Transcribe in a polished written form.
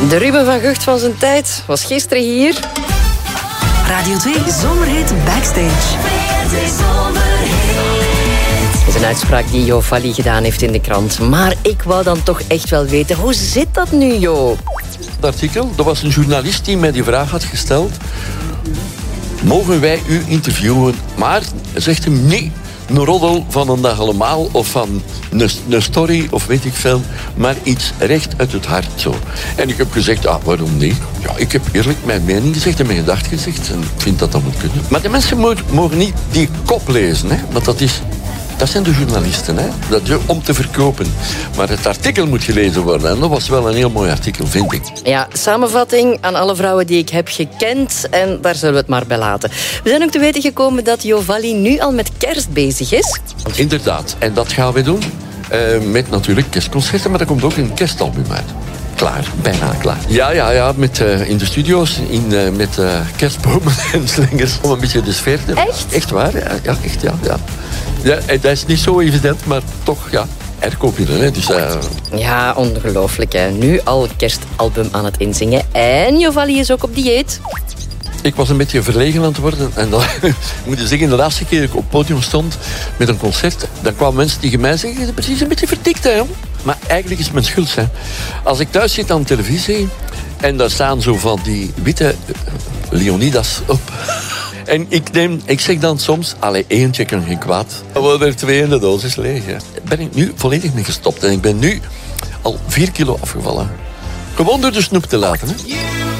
De Ruben van Gucht van zijn tijd was gisteren hier. Radio 2 Zomerhit Backstage. Dat is een uitspraak die Jo Valli gedaan heeft in de krant. Maar ik wou dan toch echt wel weten, hoe zit dat nu, Jo? Het artikel, er was een journalist die mij die vraag had gesteld. Mogen wij u interviewen? Maar, zegt hem, niet een roddel van een dag allemaal of van een story of weet ik veel, maar iets recht uit het hart zo. En ik heb gezegd, waarom niet? Ja, ik heb eerlijk mijn mening gezegd en mijn gedacht gezegd en ik vind dat dat moet kunnen. Maar de mensen mogen niet die kop lezen, hè? Want dat zijn de journalisten, hè? Dat is om te verkopen. Maar het artikel moet gelezen worden. En dat was wel een heel mooi artikel, vind ik. Ja, samenvatting aan alle vrouwen die ik heb gekend. En daar zullen we het maar bij laten. We zijn ook te weten gekomen dat Jo Valli nu al met kerst bezig is. Inderdaad. En dat gaan we doen. Met natuurlijk kerstconcerten. Maar er komt ook een kerstalbum uit. Klaar, bijna klaar. Ja, met, in de studio's met kerstbomen en slingers om een beetje de sfeer te... Echt? Echt waar, ja, echt, ja. Ja, en dat is niet zo evident, maar toch, ja, er koop je er. Hè. Dus, Ja, ongelooflijk, hè. Nu al kerstalbum aan het inzingen. En Jo Valli is ook op dieet. Ik was een beetje verlegen aan het worden. En dan, ik moet je zeggen, de laatste keer dat ik op het podium stond met een concert, dan kwamen mensen tegen mij zeggen, je bent precies een beetje verdikt, hè, jong. Maar eigenlijk is het mijn schuld, hè. Als ik thuis zit aan televisie en daar staan zo van die witte Leonidas op... En ik zeg dan soms, eentje kan geen kwaad. Dan worden er 2 en de doos is leeg. Hè. Daar ben ik nu volledig mee gestopt. En ik ben nu al 4 kilo afgevallen. Gewoon door de snoep te laten. Hè.